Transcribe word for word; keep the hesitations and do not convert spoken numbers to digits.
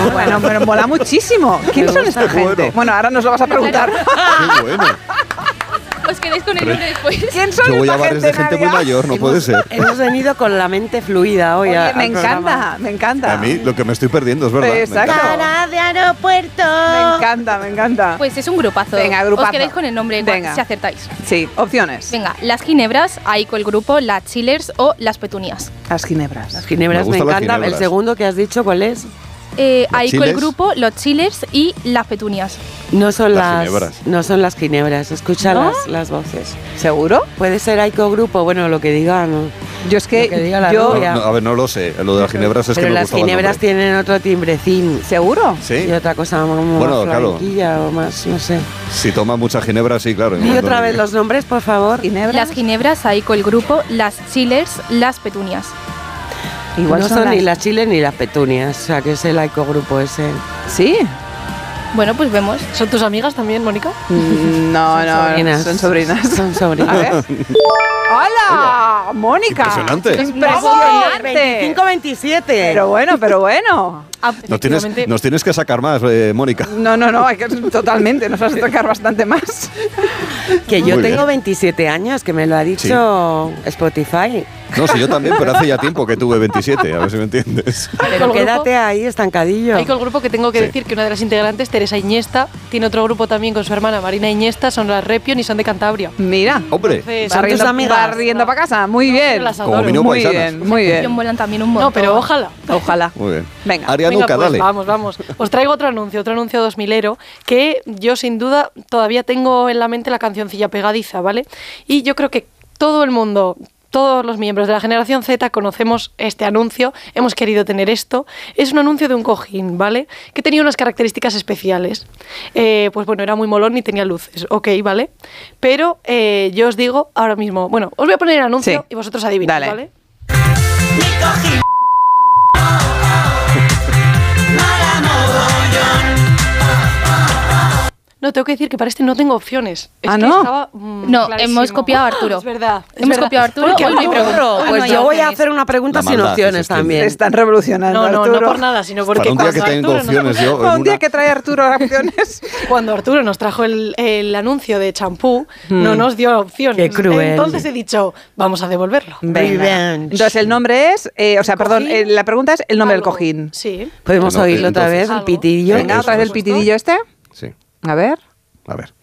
Bueno, pero mola muchísimo. ¿Quién son esta gente? Bueno. Bueno, ahora nos lo vas a preguntar. Qué bueno. Os quedáis con el Pero- nombre después. ¿Quién son Yo voy a esta bares gente, de gente muy Nadia? mayor, no puede ser. Hemos venido con la mente fluida hoy. Oye, a- me al programa. encanta, me encanta. A mí lo que me estoy perdiendo es verdad. me Exacto. encanta. Cara de aeropuerto. Me encanta, me encanta. Pues es un grupazo. Venga, grupazo. Os quedáis con el nombre Venga. si acertáis. Sí, opciones. Venga, las ginebras, ahí con el grupo, las chillers o las petunias. Las ginebras. Las ginebras Me me, gustan las encantan. ginebras. El segundo que has dicho, ¿cuál es? Eh, ¿Las ahí con el chiles? grupo, los chillers y las petunias. No son Las las, ginebras. no son las ginebras. Escucha ¿No? las, las voces. ¿Seguro? Puede ser Aiko Grupo, bueno, lo que diga, ¿no? Yo es Lo que diga la que yo... rubia. No, a ver, no lo sé. Lo de las ginebras es Pero que me las gustaba el ginebras nombre. tienen otro timbrecín. ¿Seguro? Sí. Y otra cosa como Bueno, más claro. flamenquilla o más, no sé. Si toma mucha ginebra, sí, claro. Y otra vez los nombres, por favor. ¿Ginebras? Las ginebras, ahí con el grupo, las chillers, las petunias. Igual no son son las- ni las chiles ni las petunias, o sea que es el Aiko Grupo ese. ¿Sí? Bueno, pues vemos. ¿Son tus amigas también, Mónica? Mm, No, Son no, sobrinas. son sobrinas. Son A sobrinas. ver. ¡Hola! ¡Mónica! Impresionante. ¡Impresionante! veinticinco veintisiete. Pero bueno, pero bueno. Ah, Nos tienes, Efectivamente. nos tienes que sacar más, eh, Mónica. No, no, no, hay que totalmente, nos vas a tocar bastante más. Que yo Muy tengo bien. veintisiete años, que me lo ha dicho Spotify. No, sí, yo también, pero hace ya tiempo que tuve veintisiete, a ver si me entiendes. Pero el quédate grupo- ahí, estancadillo. Hay con el grupo que tengo que Sí. decir que una de las integrantes, Teresa Iñesta, tiene otro grupo también con su hermana Marina Iñesta, son las Repion y son de Cantabria. Mira, Hombre, Entonces, ¿Son tus barriendo, amigas? barriendo para casa, muy bien. las como adoro. mínimo Muy paisanas. bien, muy Ellos bien. vuelan también un montón. No, pero ojalá. Ojalá. Muy bien. Venga. Arianuca, Venga, pues dale. vamos, vamos. Os traigo otro anuncio, otro anuncio dos milero, que yo sin duda todavía tengo en la mente la cancioncilla pegadiza, ¿vale? Y yo creo que todo el mundo, todos los miembros de la generación Z conocemos este anuncio, hemos querido tener esto. Es un anuncio de un cojín, ¿vale? Que tenía unas características especiales. Eh, pues bueno, era muy molón y tenía luces, ok, ¿vale? Pero eh, yo os digo ahora mismo, bueno, os voy a poner el anuncio Sí. y vosotros adivinad, Dale. ¿vale? No, tengo que decir que para este no tengo opciones. Es Ah, que ¿no? estaba, mm, No, clarísimo. hemos copiado a Arturo. Es verdad. es Hemos verdad. copiado a Arturo. Porque Hoy no hay Arturo- pregunta. hoy no Pues hay yo voy a opciones. hacer una pregunta La sin maldad, opciones eso es que- Se también. están revolucionando, No, no, Arturo. no por nada, sino porque Para un día que cuando tengo Arturo nos- opciones yo. en Un día una- que trae Arturo opciones. Cuando Arturo nos trajo el, el anuncio de champú, no nos dio opciones. Qué cruel. Entonces he dicho, vamos a devolverlo. Revenge. Entonces el nombre es, eh, o sea, perdón, Cojín. eh, la pregunta es el nombre Algo. del cojín. Sí. ¿Podemos Bueno, oírlo otra entonces- vez, el Algo. pitidillo? Venga, Eso, otra vez el eso. pitidillo este. Sí, A ver. a ver.